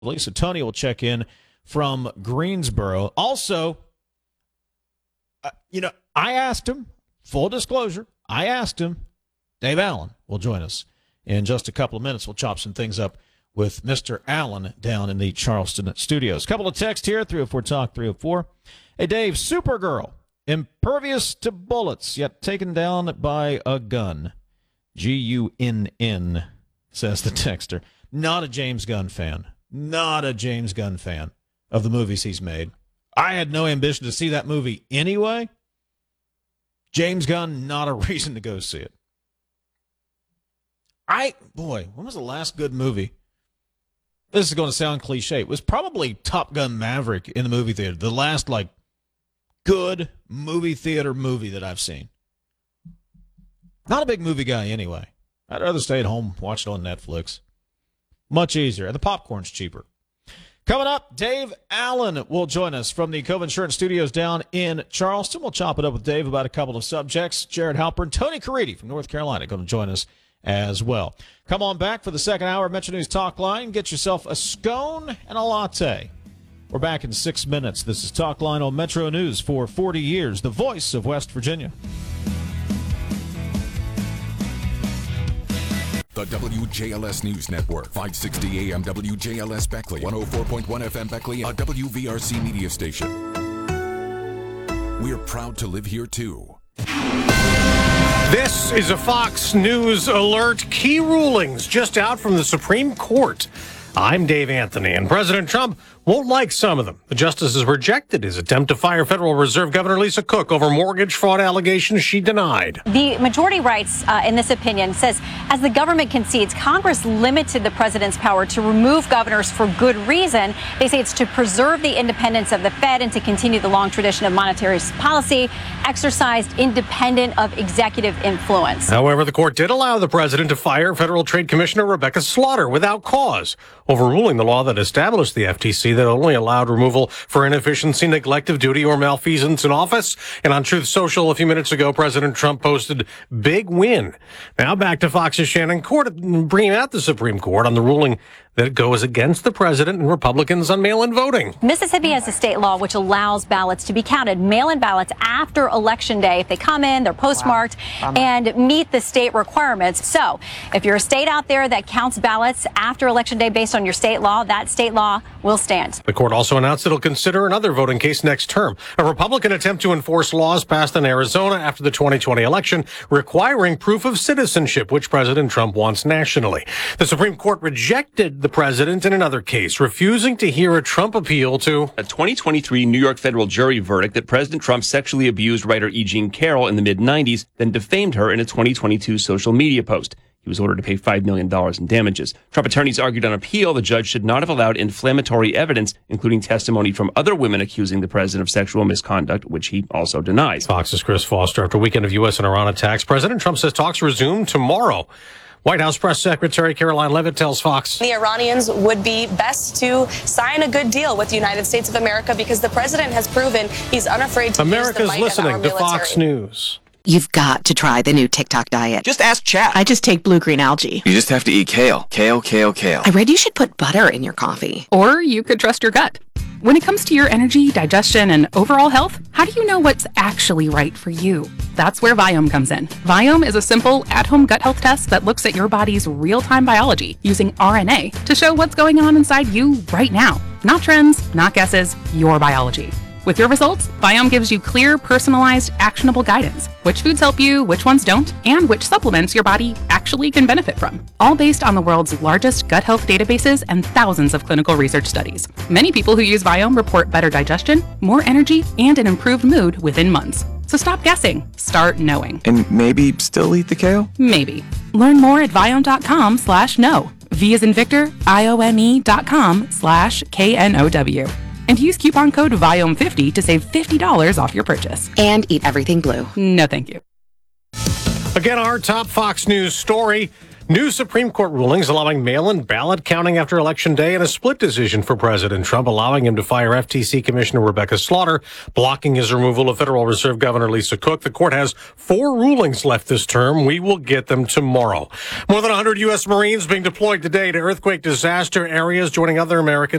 So Tony will check in from Greensboro. Also, I asked him, full disclosure, Dave Allen will join us in just a couple of minutes. We'll chop some things up with Mr. Allen down in the Charleston studios. Couple of texts here, 304 Talk 304. Hey, Dave, Supergirl, impervious to bullets, yet taken down by a gun. Gunn, says the texter. Not a James Gunn fan. Not a James Gunn fan of the movies he's made. I had no ambition to see that movie anyway. James Gunn, not a reason to go see it. When was the last good movie? This is going to sound cliche. It was probably Top Gun Maverick in the movie theater. The last, good movie theater movie that I've seen. Not a big movie guy anyway. I'd rather stay at home, watch it on Netflix. Much easier. And the popcorn's cheaper. Coming up, Dave Allen will join us from the Cove Insurance Studios down in Charleston. We'll chop it up with Dave about a couple of subjects. Jared Halpern, Tony Caridi from North Carolina going to join us as well. Come on back for the second hour of Metro News Talk Line. Get yourself a scone and a latte. We're back in 6 minutes. This is Talk Line on Metro News for 40 years, the voice of West Virginia. The WJLS News Network, 560 AM WJLS Beckley, 104.1 FM Beckley, a WVRC media station. We're proud to live here, too. This is a Fox News alert. Key rulings just out from the Supreme Court. I'm Dave Anthony, and President Trump won't like some of them. The justices rejected his attempt to fire Federal Reserve Governor Lisa Cook over mortgage fraud allegations she denied. The majority writes in this opinion says, as the government concedes, Congress limited the president's power to remove governors for good reason. They say it's to preserve the independence of the Fed and to continue the long tradition of monetary policy exercised independent of executive influence. However, the court did allow the president to fire Federal Trade Commissioner Rebecca Slaughter without cause, overruling the law that established the FTC that only allowed removal for inefficiency, neglect of duty, or malfeasance in office. And on Truth Social a few minutes ago, President Trump posted, big win. Now back to Fox's Shannon Court, bringing out the Supreme Court on the ruling that goes against the president and Republicans on mail-in voting. Mississippi has a state law which allows ballots to be counted, mail-in ballots after Election Day, if they come in, they're postmarked, and meet the state requirements. So if you're a state out there that counts ballots after Election Day based on your state law, that state law will stand. The court also announced it'll consider another voting case next term, a Republican attempt to enforce laws passed in Arizona after the 2020 election requiring proof of citizenship, which President Trump wants nationally. The Supreme Court rejected the president in another case, refusing to hear a Trump appeal to a 2023 New York federal jury verdict that President Trump sexually abused writer E. Jean Carroll in the mid-90s, then defamed her in a 2022 social media post. He was ordered to pay $5 million in damages. Trump attorneys argued on appeal the judge should not have allowed inflammatory evidence, including testimony from other women accusing the president of sexual misconduct, which he also denies. Fox's Chris Foster. After a weekend of U.S. and Iran attacks, President Trump says talks resume tomorrow. White House Press Secretary Caroline Leavitt tells Fox the Iranians would be best to sign a good deal with the United States of America because the president has proven he's unafraid to America's use the might listening of our to Fox News. You've got to try the new TikTok diet. Just ask chat. I just take blue-green algae. You just have to eat kale. Kale, kale, kale. I read you should put butter in your coffee. Or you could trust your gut. When it comes to your energy, digestion, and overall health, how do you know what's actually right for you? That's where Viome comes in. Viome is a simple, at-home gut health test that looks at your body's real-time biology using RNA to show what's going on inside you right now. Not trends, not guesses, your biology. With your results, Viome gives you clear, personalized, actionable guidance. Which foods help you, which ones don't, and which supplements your body actually can benefit from. All based on the world's largest gut health databases and thousands of clinical research studies. Many people who use Viome report better digestion, more energy, and an improved mood within months. So stop guessing. Start knowing. And maybe still eat the kale? Maybe. Learn more at Viome.com/know. V as in Victor, IOME.com/KNOW. And use coupon code VIOME50 to save $50 off your purchase. And eat everything blue. No, thank you. Again, our top Fox News story. New Supreme Court rulings allowing mail-in ballot counting after Election Day and a split decision for President Trump, allowing him to fire FTC Commissioner Rebecca Slaughter, blocking his removal of Federal Reserve Governor Lisa Cook. The court has 4 rulings left this term. We will get them tomorrow. More than 100 U.S. Marines being deployed today to earthquake disaster areas, joining other Americans